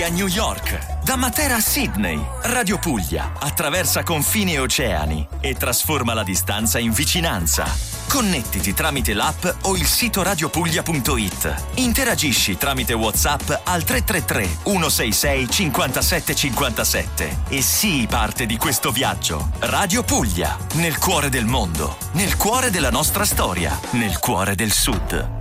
a New York, da Matera a Sydney, Radio Puglia attraversa confini e oceani e trasforma la distanza in vicinanza. Connettiti tramite l'app o il sito radiopuglia.it. Interagisci tramite WhatsApp al 333 166 57 57 e sii parte di questo viaggio. Radio Puglia, nel cuore del mondo, nel cuore della nostra storia, nel cuore del Sud.